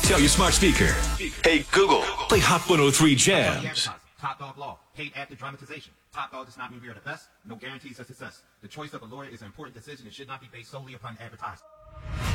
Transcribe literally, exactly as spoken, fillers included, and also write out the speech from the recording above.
Tell your smart speaker, hey Google, play Hot one oh three Jams. Top Dog Law. Paid after dramatization. Top Dog does not mean we are the best. No guarantees of success. The choice of a lawyer is an important decision. It should not be based solely upon advertising.